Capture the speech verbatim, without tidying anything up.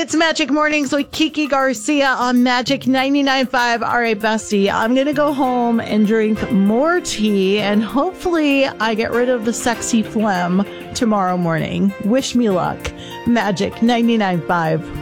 It's Magic Mornings with Kiki Garcia on Magic ninety-nine point five. All right, bestie, I'm going to go home and drink more tea, and hopefully I get rid of the sexy phlegm tomorrow morning. Wish me luck. Magic ninety-nine point five.